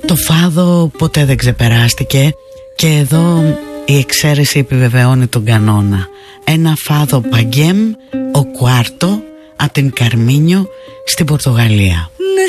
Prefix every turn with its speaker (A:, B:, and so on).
A: Το φάδο ποτέ δεν ξεπεράστηκε και εδώ η εξαίρεση επιβεβαιώνει τον κανόνα. Ένα φάδο παγκέμ, ο κουάρτο, από την Καρμίνιο στην Πορτογαλία.